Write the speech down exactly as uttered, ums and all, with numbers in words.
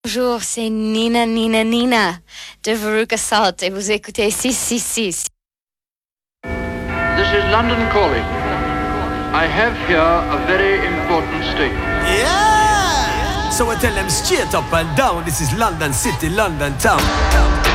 Bonjour, c'est Nina, Nina, Nina de Veruca Salt et vous écoutez six six six. This is London calling. I have here a very important statement. Yeah! So I tell them straight up and down, this is London City, London town.